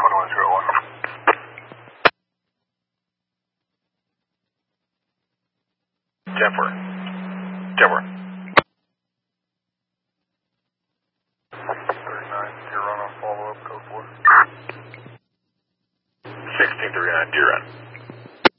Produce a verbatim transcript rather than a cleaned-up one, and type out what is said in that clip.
twenty-one zero one. Jennifer. Jennifer. thirty-nine, you're on a follow-up, code four. sixteen thirty-nine, Deer Run.